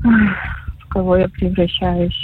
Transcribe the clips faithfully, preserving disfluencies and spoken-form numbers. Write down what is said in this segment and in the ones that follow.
В кого я превращаюсь?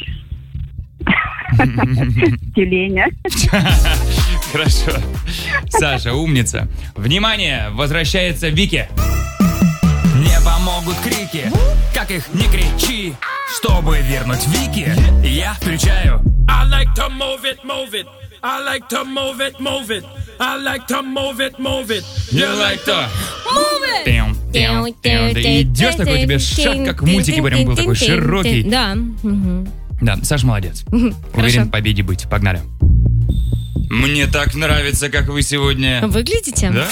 Тюленя. Хорошо. Саша, умница. Внимание, возвращается Вики. Не помогут крики, как их не кричи. Чтобы вернуть Вики, я включаю I like to move it, move it. I like to move it, move it. I like to move it, move it. You like to Move it! Тям, тям, тям. Ты идешь такой, тебе шаг, как в мультике прям был такой широкий. Да. Мгм. Да, Саш молодец. Уверен в победе быть. Погнали. Мне так нравится, как вы сегодня... Выглядите? Да?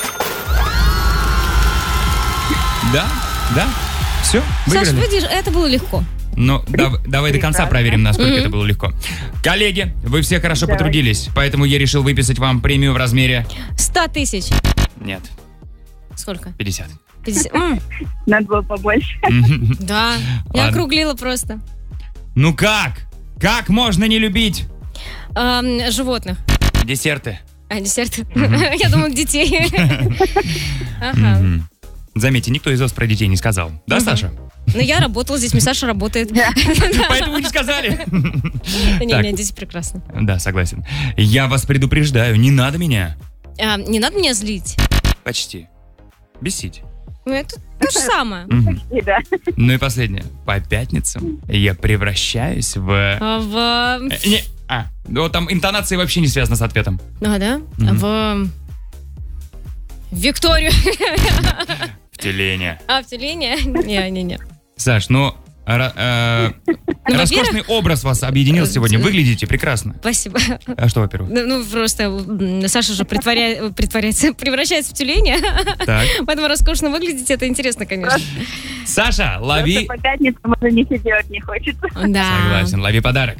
Да? Да? Все, Саш, выиграли. видишь, это было легко. Ну, дав- давай до конца проверим, насколько это было легко. Коллеги, вы все хорошо Давай. потрудились, поэтому я решил выписать вам премию в размере... Сто тысяч. Нет, Сколько? пятьдесят. пятьдесят. М, Надо было побольше. Да. Я Ладно. округлила просто. Ну как? Как можно не любить Ам, Животных. десерты? А, десерт. Я думала, детей. Ага. Мгм. Заметьте, никто из вас про детей не сказал. Да, Саша? Ну, я работала здесь, Саша работает. Поэтому не сказали. Не, Так. не, дети прекрасно. Да, согласен. Я вас предупреждаю, не надо меня. А, Не надо меня злить. Почти. Бесить. Ну, это то же самое. Мгм. И да. Ну и последнее. По пятницам я превращаюсь в... А, В... Э, Не, а, ну там интонация вообще не связана с ответом. А, да? Мгм. В... в Викторию. В тюленя. А, в тюленя? Не-не-не. Саш, ну... ра- э, Ну, роскошный образ вас объединил сегодня. Выглядите прекрасно. Спасибо. А что, во-первых? Ну, ну, просто м, Саша же притворя... притворяется, превращается в тюленя. Так. Поэтому роскошно выглядеть, это интересно, конечно. Саша, лови... Просто по пятницам уже не сидеть не хочется. Да. Согласен, лови подарок.